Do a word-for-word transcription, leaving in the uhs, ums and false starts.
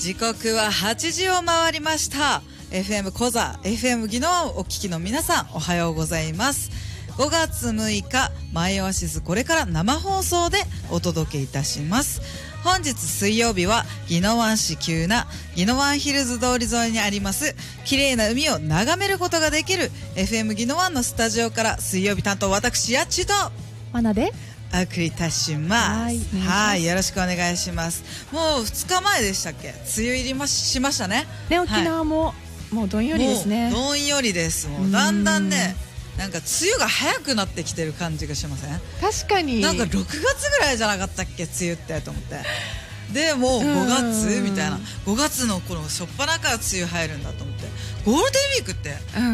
時刻ははちじを回りました。 エフエム コザ エフエム 宜野湾をお聞きの皆さん、おはようございます。ごがつむいか、マイオアシスこれから生放送でお届けいたします。本日水曜日は宜野湾市急な宜野湾ヒルズ通り沿いにあります綺麗な海を眺めることができる エフエム 宜野湾のスタジオから、水曜日担当私やっちとマナでお送りいたします。はい、よろしくお願いします。もうふつかまえでしたっけ、梅雨入りましましたね。 で、沖縄も、はい、もうどんよりですね。 もうどんよりです。もうだんだんね、なんか梅雨が早くなってきてる感じがしません？ 確かに。 なんかろくがつぐらいじゃなかったっけ、梅雨ってと思って。でもうごがつみたいな、ごがつのこの初っ端から梅雨入るんだと思って、ゴールデンウィークって、 うん